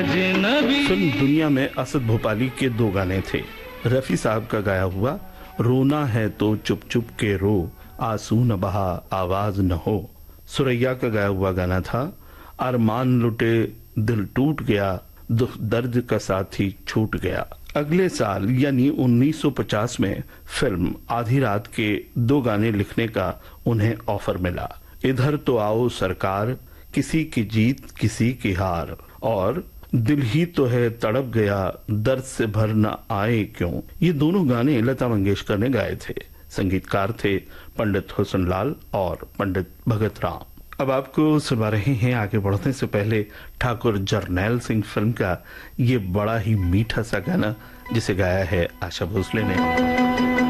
Film दुनिया में असद भोपाली के 2 गाने थे। रफी साहब का गाया हुआ रोना है तो चुप चुप के रो, आंसू न बहा आवाज न हो। सुरैया का गाया हुआ गाना था अरमान लुटे दिल टूट गया, दुख दर्द का साथी छूट गया। अगले साल यानी 1950 में फिल्म आधी रात के 2 गाने लिखने का उन्हें ऑफर मिला। इधर तो आओ सरकार, किसी की जीत किसी की हार, और दिल ही तो है तड़प गया, दर्द से भर न आए क्यों। ये दोनों गाने लता मंगेशकर ने गाए थे। संगीतकार थे पंडित हुसन लाल और पंडित भगत राम। अब आपको सुनवा रहे हैं, आगे बढ़ने से पहले, ठाकुर जरनैल सिंह फिल्म का ये बड़ा ही मीठा सा गाना जिसे गाया है आशा भोसले ने।